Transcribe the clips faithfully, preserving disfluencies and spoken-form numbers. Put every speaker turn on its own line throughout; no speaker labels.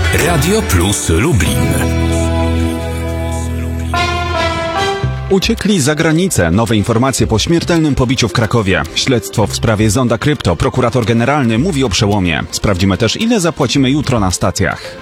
Radio Plus Lublin.
Uciekli za granicę. Nowe informacje po śmiertelnym pobiciu w Krakowie. Śledztwo w sprawie Zonda Krypto. Prokurator generalny mówi o przełomie. Sprawdzimy też, ile zapłacimy jutro na stacjach.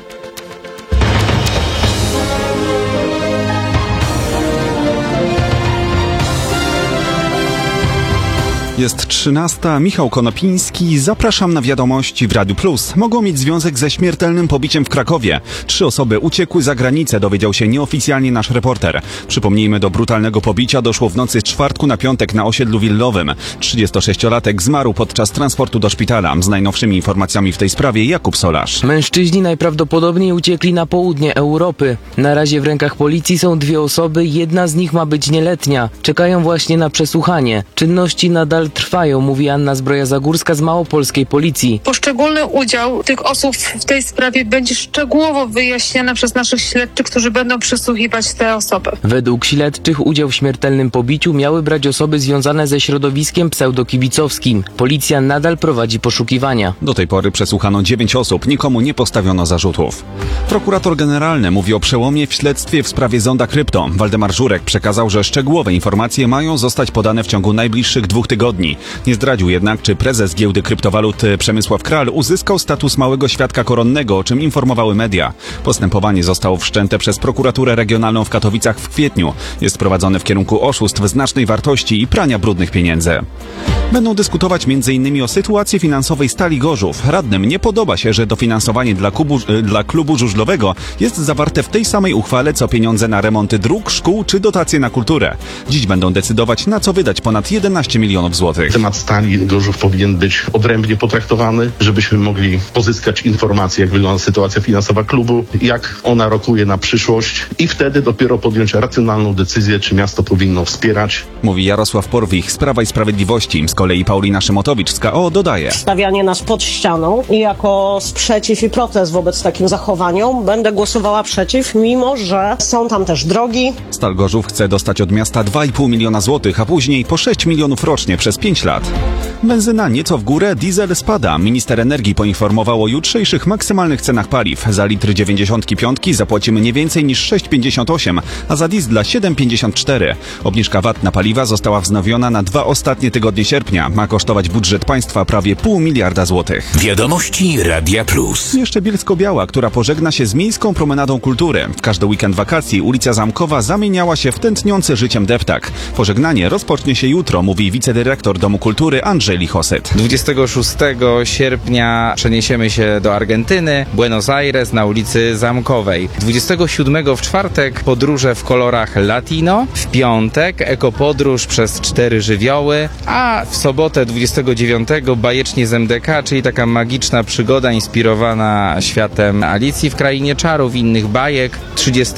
Jest trzynasta. Michał Konopiński. Zapraszam na wiadomości w Radiu Plus. Mogą mieć związek ze śmiertelnym pobiciem w Krakowie. Trzy osoby uciekły za granicę, dowiedział się nieoficjalnie nasz reporter. Przypomnijmy, do brutalnego pobicia doszło w nocy z czwartku na piątek na osiedlu willowym. trzydziestosześciolatek zmarł podczas transportu do szpitala. Z najnowszymi informacjami w tej sprawie Jakub Solarz.
Mężczyźni najprawdopodobniej uciekli na południe Europy. Na razie w rękach policji są dwie osoby, jedna z nich ma być nieletnia. Czekają właśnie na przesłuchanie. Czynności nadal trwają, mówi Anna Zbroja-Zagórska z małopolskiej policji.
Poszczególny udział tych osób w tej sprawie będzie szczegółowo wyjaśniany przez naszych śledczych, którzy będą przesłuchiwać te osoby.
Według śledczych udział w śmiertelnym pobiciu miały brać osoby związane ze środowiskiem pseudokibicowskim. Policja nadal prowadzi poszukiwania.
Do tej pory przesłuchano dziewięć osób, nikomu nie postawiono zarzutów. Prokurator generalny mówi o przełomie w śledztwie w sprawie Zonda Krypto. Waldemar Żurek przekazał, że szczegółowe informacje mają zostać podane w ciągu najbliższych dwóch tygodni. Nie zdradził jednak, czy prezes giełdy kryptowalut Przemysław Kral uzyskał status małego świadka koronnego, o czym informowały media. Postępowanie zostało wszczęte przez prokuraturę regionalną w Katowicach w kwietniu. Jest prowadzone w kierunku oszustw znacznej wartości i prania brudnych pieniędzy. Będą dyskutować między innymi o sytuacji finansowej Stali Gorzów. Radnym nie podoba się, że dofinansowanie dla, kubu, dla klubu żużlowego jest zawarte w tej samej uchwale, co pieniądze na remonty dróg, szkół czy dotacje na kulturę. Dziś będą decydować, na co wydać ponad jedenaście milionów złotych.
Temat Stali Gorzów powinien być odrębnie potraktowany, żebyśmy mogli pozyskać informacje, jak wygląda sytuacja finansowa klubu, jak ona rokuje na przyszłość i wtedy dopiero podjąć racjonalną decyzję, czy miasto powinno wspierać.
Mówi Jarosław Porwich z Prawa i Sprawiedliwości. Z kolei Paulina Szymotowicz z K O dodaje.
Stawianie nas pod ścianą i jako sprzeciw i protest wobec takim zachowaniom będę głosowała przeciw, mimo że są tam też drogi.
Stal Gorzów chce dostać od miasta dwa i pół miliona złotych, a później po sześć milionów rocznie przez pięć lat. Benzyna nieco w górę, diesel spada. Minister energii poinformował o jutrzejszych maksymalnych cenach paliw. Za litr dziewięćdziesiątki piątki zapłacimy nie więcej niż sześć pięćdziesiąt osiem, a za diesla siedem pięćdziesiąt cztery. Obniżka V A T na paliwa została wznowiona na dwa ostatnie tygodnie sierpnia. Ma kosztować budżet państwa prawie pół miliarda złotych.
Wiadomości Radia Plus.
Jeszcze Bielsko-Biała, która pożegna się z Miejską Promenadą Kultury. W każdy weekend wakacji ulica Zamkowa zamieniała się w tętniący życiem deptak. Pożegnanie rozpocznie się jutro, mówi wicedyrektor Domu Kultury Andrzej Lichosyt.
dwudziestego szóstego sierpnia przeniesiemy się do Argentyny, Buenos Aires na ulicy Zamkowej. dwudziestego siódmego w czwartek podróże w kolorach latino, w piątek ekopodróż przez cztery żywioły, a w sobotę dwudziestego dziewiątego bajecznie z M D K, czyli taka magiczna przygoda inspirowana światem Alicji w Krainie Czarów i innych bajek. trzydziestego